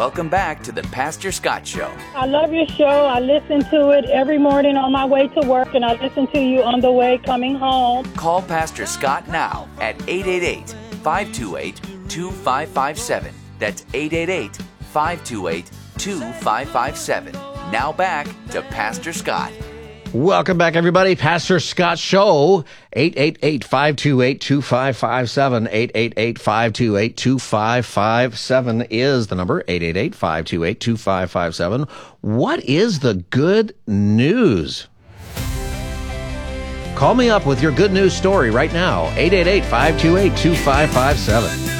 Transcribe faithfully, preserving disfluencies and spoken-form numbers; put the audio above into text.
welcome back to the Pastor Scott Show. I love your show. I listen to it every morning on my way to work, and I listen to you on the way coming home. Call Pastor Scott now at eight eight eight, five two eight, two five five seven. That's eight eight eight, five two eight, two five five seven. Now back to Pastor Scott. Welcome back, everybody. Pastor Scott Show, eight eight eight, five two eight, two five five seven. eight eight eight, five two eight, two five five seven is the number, eight eight eight, five two eight, two five five seven. What is the good news? Call me up with your good news story right now, eight eight eight, five two eight, two five five seven.